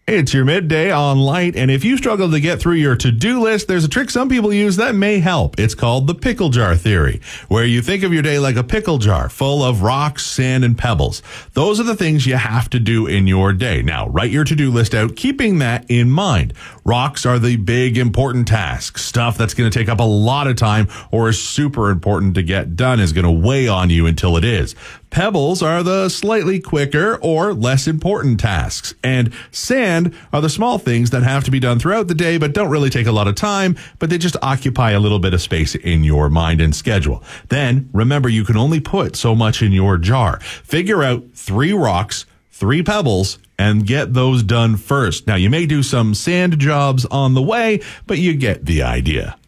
It's your midday on Light, and if you struggle to get through your to-do list, there's a trick some people use that may help. It's called the pickle jar theory, where you think of your day like a pickle jar full of rocks, sand, and pebbles. Those are the things you have to do in your day. Now, write your to-do list out, keeping that in mind. Rocks are the big, important tasks. Stuff that's going to take up a lot of time or is super important to get done is going to weigh on you until it is. Pebbles are the slightly quicker or less important tasks. And sand are the small things that have to be done throughout the day but don't really take a lot of time, but they just occupy a little bit of space in your mind and schedule. Then, remember, you can only put so much in your jar. Figure out 3 rocks, 3 pebbles, and get those done first. Now, you may do some sand jobs on the way, but you get the idea.